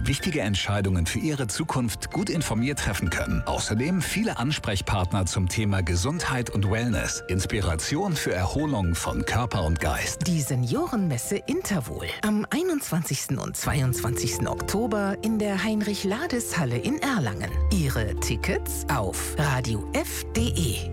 wichtige Entscheidungen für Ihre Zukunft gut informiert treffen können. Außerdem viele Ansprechpartner zum Thema Gesundheit und Wellness. Inspiration für Erholung von Körper und Geist. Die Seniorenmesse Interwohl am 21. und 22. Oktober in der Heinrich-Lades-Halle in Erlangen. Ihre Tickets auf radiof.de.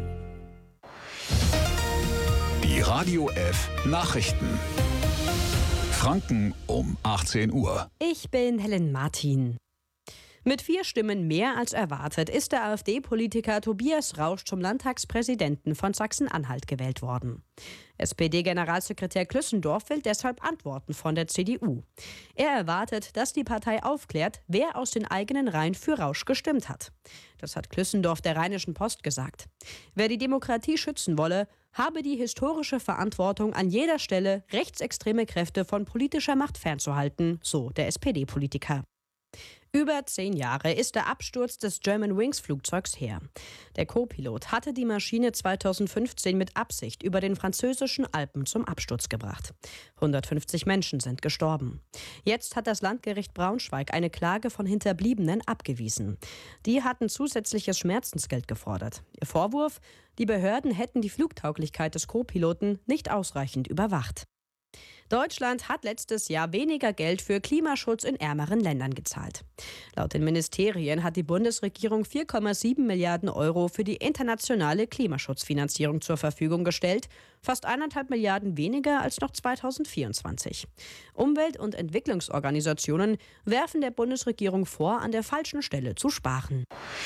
Die Radio F Nachrichten. Franken um 18 Uhr. Ich bin Helen Martin. Mit 4 Stimmen mehr als erwartet ist der AfD-Politiker Tobias Rausch zum Landtagspräsidenten von Sachsen-Anhalt gewählt worden. SPD-Generalsekretär Klüssendorf will deshalb Antworten von der CDU. Er erwartet, dass die Partei aufklärt, wer aus den eigenen Reihen für Rausch gestimmt hat. Das hat Klüssendorf der Rheinischen Post gesagt. Wer die Demokratie schützen wolle, habe die historische Verantwortung, an jeder Stelle rechtsextreme Kräfte von politischer Macht fernzuhalten, so der SPD-Politiker. Über 10 Jahre ist der Absturz des Germanwings-Flugzeugs her. Der Co-Pilot hatte die Maschine 2015 mit Absicht über den französischen Alpen zum Absturz gebracht. 150 Menschen sind gestorben. Jetzt hat das Landgericht Braunschweig eine Klage von Hinterbliebenen abgewiesen. Die hatten zusätzliches Schmerzensgeld gefordert. Ihr Vorwurf: Die Behörden hätten die Flugtauglichkeit des Co-Piloten nicht ausreichend überwacht. Deutschland hat letztes Jahr weniger Geld für Klimaschutz in ärmeren Ländern gezahlt. Laut den Ministerien hat die Bundesregierung 4,7 Milliarden Euro für die internationale Klimaschutzfinanzierung zur Verfügung gestellt, fast 1,5 Milliarden weniger als noch 2024. Umwelt- und Entwicklungsorganisationen werfen der Bundesregierung vor, an der falschen Stelle zu sparen.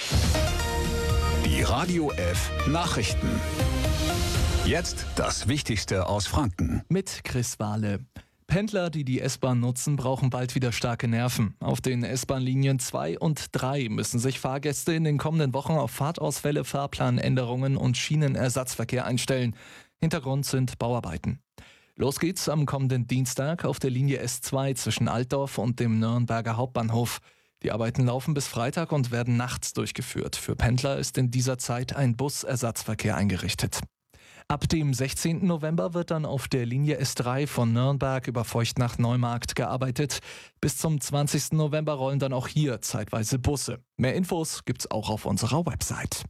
Die Radio F Nachrichten. Jetzt das Wichtigste aus Franken. Mit Chris Wahle. Pendler, die die S-Bahn nutzen, brauchen bald wieder starke Nerven. Auf den S-Bahn-Linien 2 und 3 müssen sich Fahrgäste in den kommenden Wochen auf Fahrtausfälle, Fahrplanänderungen und Schienenersatzverkehr einstellen. Hintergrund sind Bauarbeiten. Los geht's am kommenden Dienstag auf der Linie S2 zwischen Altdorf und dem Nürnberger Hauptbahnhof. Die Arbeiten laufen bis Freitag und werden nachts durchgeführt. Für Pendler ist in dieser Zeit ein Busersatzverkehr eingerichtet. Ab dem 16. November wird dann auf der Linie S3 von Nürnberg über Feucht nach Neumarkt gearbeitet. Bis zum 20. November rollen dann auch hier zeitweise Busse. Mehr Infos gibt's auch auf unserer Website.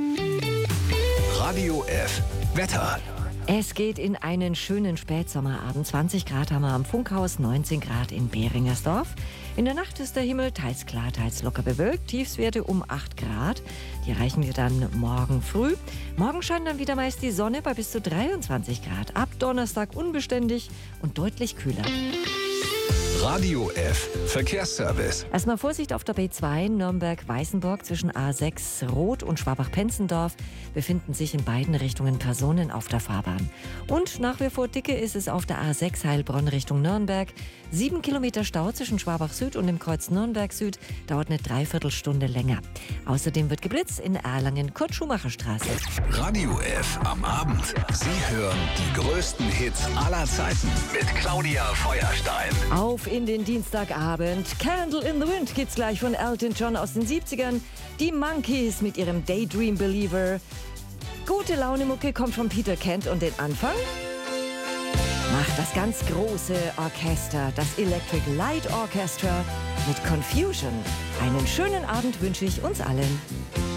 Radio F Wetter. Es geht in einen schönen Spätsommerabend. 20 Grad haben wir am Funkhaus, 19 Grad in Behringersdorf. In der Nacht ist der Himmel teils klar, teils locker bewölkt. Tiefstwerte um 8 Grad. Die erreichen wir dann morgen früh. Morgen scheint dann wieder meist die Sonne bei bis zu 23 Grad. Ab Donnerstag unbeständig und deutlich kühler. Radio F Verkehrsservice. Erstmal Vorsicht auf der B2 Nürnberg-Weißenburg zwischen A6 Roth und Schwabach-Penzendorf befinden sich in beiden Richtungen Personen auf der Fahrbahn. Und nach wie vor dicke ist es auf der A6 Heilbronn Richtung Nürnberg. 7 Kilometer Stau zwischen Schwabach Süd und dem Kreuz Nürnberg Süd dauert eine Dreiviertelstunde länger. Außerdem wird geblitzt in Erlangen Kurt-Schumacher-Straße. Radio F am Abend. Sie hören die größten Hits aller Zeiten mit Claudia Feuerstein. Auf in den Dienstagabend. Candle in the Wind gibt's gleich von Elton John aus den 70ern. Die Monkees mit ihrem Daydream Believer. Gute Laune-Mucke kommt von Peter Kent und den Anfang macht das ganz große Orchester, das Electric Light Orchestra mit Confusion. Einen schönen Abend wünsche ich uns allen.